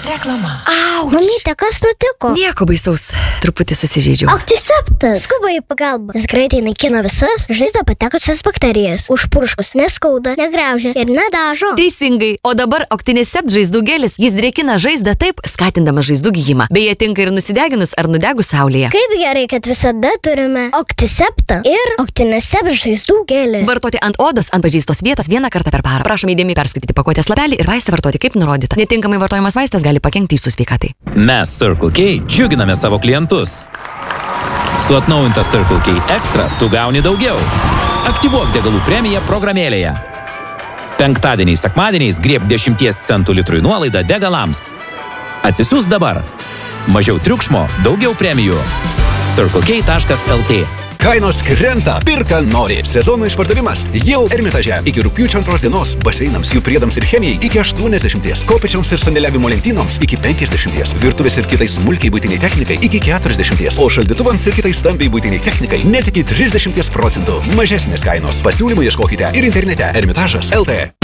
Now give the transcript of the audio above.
Reklama. Auč! Mamyte, kas nutiko? Nieko baisaus. Truputį susižeidžiau. Antiseptas. Skuba į pagalbą. Jis greitai naikina visas žaizdą patekusias bakterijas. Užpurškus neskauda, negraužia ir nedažo. Teisingai. O dabar Octinisept žaizdų gelis. Jis drėkina žaizdą taip, skatindamas žaizdų gijimą. Beje, tinka ir nusideginus ar nudegus saulėje. Kaip gerai, kad visada turime Octiseptą ir Octinisept žaizdų gelį. Vartoti ant odos, ant pažeistos vietos vieną kartą per parą. Prašome įdėmiai perskaityti pakuotės lapelį ir vaistą vartoti kaip nurodyta. Netinkamai vartojamas vaistas gali pakenkti jūsų sveikatai. Mes Circle K džiuginame savo klientus. Su atnaujinta Circle K Extra tu gauni daugiau. Aktyvuok degalų premiją programėlėje. Penktadieniais, sekmadieniais grieb 10 centų litrui nuolaidą degalams. Atsisiųs dabar. Mažiau triukšmo, daugiau premijų. circlek.lt. Kainos krenta, pirka nori. Sezono išpardavimas jau Ermitaže. Iki rugpjūčio 2 dienos baseinams, jų priedams ir chemijai iki 80, kopėčioms ir sandėliavimo lentynoms iki 50, virtuvės ir kitai smulkiai buitiniai technikai iki 40, o šaldytuvams ir kitai stambiai buitiniai technikai net iki 30%. Mažesnės kainos. Pasiūlymų ieškokite ir internete Ermitažas.lt.